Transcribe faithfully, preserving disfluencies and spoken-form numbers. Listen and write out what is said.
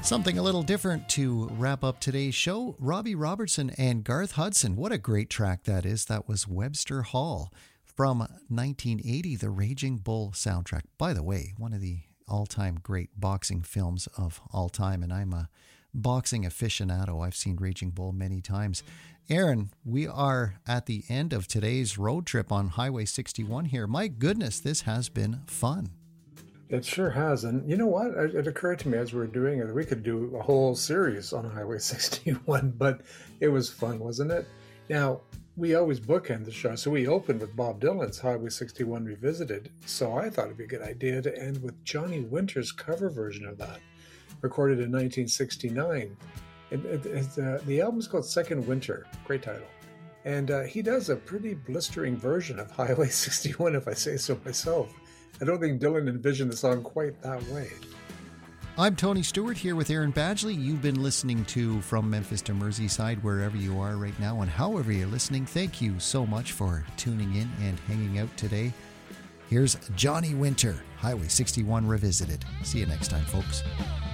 Something a little different to wrap up today's show. Robbie Robertson and Garth Hudson. What a great track that is. That was Webster Hall from nineteen eighty, the Raging Bull soundtrack. By the way, one of the all-time great boxing films of all time, and I'm a boxing aficionado. I've seen Raging Bull many times. Aaron, we are at the end of today's road trip on Highway sixty-one here. My goodness, this has been fun. It sure has. And you know what? It occurred to me as we were doing it, we could do a whole series on Highway sixty-one, but it was fun, wasn't it? Now, we always bookend the show. So we opened with Bob Dylan's Highway sixty-one Revisited. So I thought it'd be a good idea to end with Johnny Winter's cover version of that, recorded in nineteen sixty-nine. It, it, it, uh, the album's called Second Winter. Great title. And uh, he does a pretty blistering version of Highway sixty-one, if I say so myself. I don't think Dylan envisioned the song quite that way. I'm Tony Stewart here with Aaron Badgley. You've been listening to From Memphis to Merseyside, wherever you are right now, and however you're listening. Thank you so much for tuning in and hanging out today. Here's Johnny Winter, Highway sixty-one Revisited. See you next time, folks.